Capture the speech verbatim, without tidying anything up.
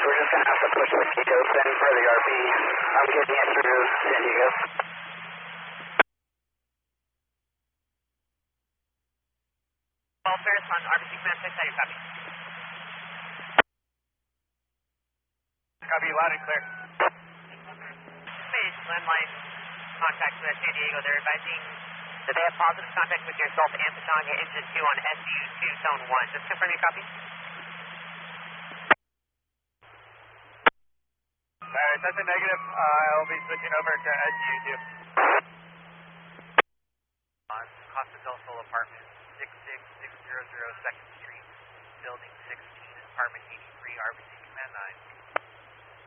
we're just going to have to push the gate open for the R P. I'm getting it through San Diego. All Ferris on R B C Command six, how you copy? Copy, loud and clear. Space, landline, contact with San Diego. They're advising that they have positive contact with yourself and Pechanga engine two on S U two zone one. Just confirm your copy. Alright, that's a negative. Uh, I'll be switching over to S U two. On Costa del Sol apartment, six six six zero zero second Street, building sixteen, apartment eighty-three, R B C Command nine.